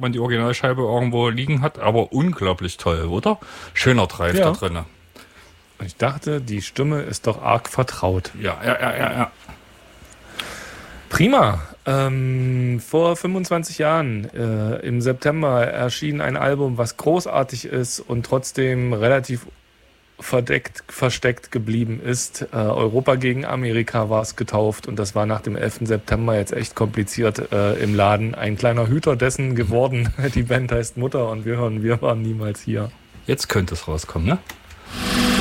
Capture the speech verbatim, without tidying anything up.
man die Originalscheibe irgendwo liegen hat, aber unglaublich toll, oder? Schöner Drive Ja. da drin. Und ich dachte, die Stimme ist doch arg vertraut. Ja, ja, ja, ja, ja. Prima. Ähm, vor fünfundzwanzig Jahren, äh, im September, erschien ein Album, was großartig ist und trotzdem relativ verdeckt, versteckt geblieben ist. Äh, Europa gegen Amerika war es getauft und das war nach dem elften September jetzt echt kompliziert äh, im Laden. Ein kleiner Hüter dessen geworden. Die Band heißt Mutter und wir hören Wir waren niemals hier. Jetzt könnte es rauskommen, ne?